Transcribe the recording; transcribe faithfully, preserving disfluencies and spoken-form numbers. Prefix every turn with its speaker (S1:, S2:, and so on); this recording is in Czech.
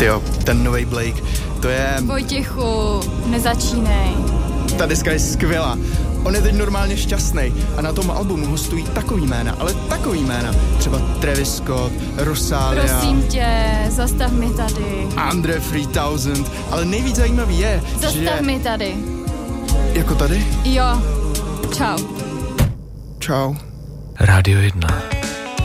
S1: Tyjo, ten novej Blake, to je...
S2: Vojtěchu, nezačínej.
S1: Ta deska je skvělá. On je teď normálně šťastný a na tom albumu hostují takový jména, ale takový jména. Třeba Travis Scott, Rosalia.
S2: Prosím tě, zastav mi tady.
S1: Andre three thousand, ale nejvíc zajímavý je,
S2: zastav
S1: že...
S2: mi tady.
S1: Jako tady?
S2: Jo, čau.
S1: Čau.
S3: Rádio jedna.